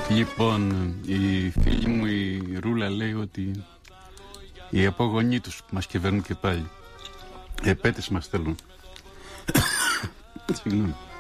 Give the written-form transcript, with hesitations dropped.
Λοιπόν, η φίλη μου η Ρούλα λέει ότι οι απογονοί τους που μας κυβερνούν και πάλι επέτες μας θέλουν. Συγγνώμη.